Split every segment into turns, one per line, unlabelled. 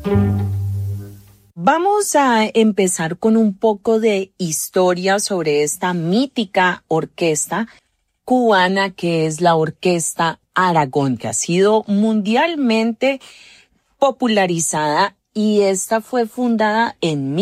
Vamos a empezar con un poco de historia sobre esta mítica orquesta cubana que es la Orquesta Aragón, que ha sido mundialmente popularizada, y esta fue fundada en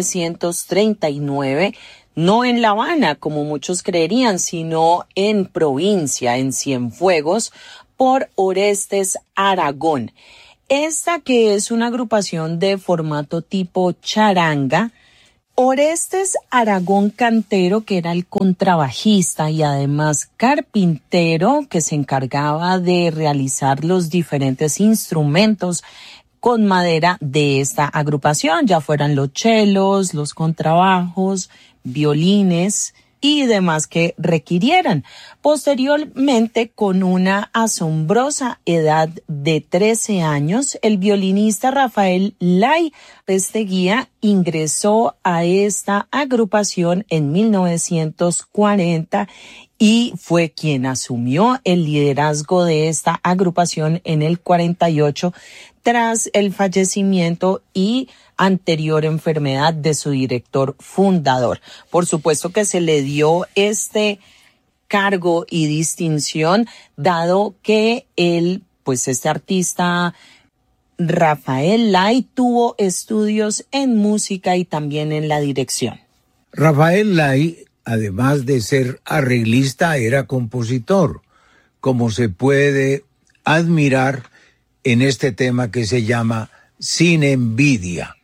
1939, no en La Habana, como muchos creerían, sino en provincia, en Cienfuegos, por Orestes Aragón. Esta, que es una agrupación de formato tipo charanga, Orestes Aragón Cantero, que era el contrabajista y además carpintero, que se encargaba de realizar los diferentes instrumentos con madera de esta agrupación, ya fueran los chelos, los contrabajos, violines y demás que requirieran. Posteriormente, con una asombrosa edad de 13 años, el violinista Rafael Lay Pesteguía ingresó a esta agrupación en 1940 y fue quien asumió el liderazgo de esta agrupación en el 48 tras el fallecimiento y anterior enfermedad de su director fundador. Por supuesto que se le dio este cargo y distinción dado que este artista Rafael Lay tuvo estudios en música y también en la dirección.
Rafael Lay, además de ser arreglista, era compositor, como se puede admirar en este tema que se llama Sin Envidia.